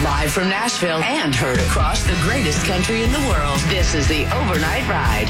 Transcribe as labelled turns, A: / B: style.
A: Live from Nashville and heard across the greatest country in the world. This is the Overnight Ride.